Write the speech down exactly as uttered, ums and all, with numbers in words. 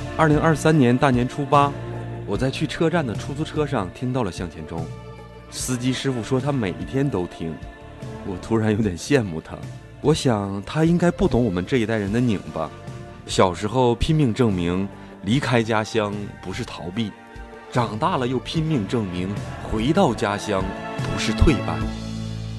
二零二三年大年初八，我在去车站的出租车上听到了向前冲，司机师傅说他每一天都听，我突然有点羡慕他。我想他应该不懂我们这一代人的拧巴，小时候拼命证明离开家乡不是逃避，长大了又拼命证明回到家乡不是退败。